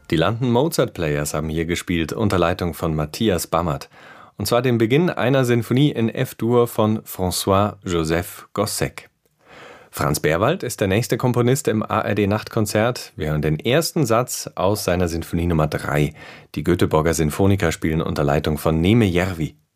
Die London Mozart Players haben hier gespielt unter Leitung von Matthias Bammert. Und zwar den Beginn einer Sinfonie in F-Dur von François-Joseph Gossec. Franz Berwald ist der nächste Komponist im ARD-Nachtkonzert. Wir hören den ersten Satz aus seiner Sinfonie Nummer 3. Die Göteborger Sinfoniker spielen unter Leitung von Neeme Järvi.